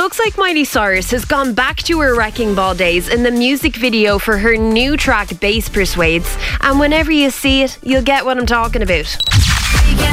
looks like Miley Cyrus has gone back to her Wrecking Ball days in the music video for her new track Bass Persuades. And whenever you see it, you'll get what I'm talking about.